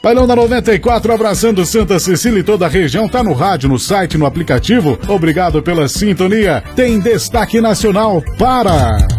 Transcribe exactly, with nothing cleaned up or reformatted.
Bailão da noventa e quatro, abraçando Santa Cecília e toda a região, tá no rádio, no site, no aplicativo. Obrigado pela sintonia. Tem destaque nacional para...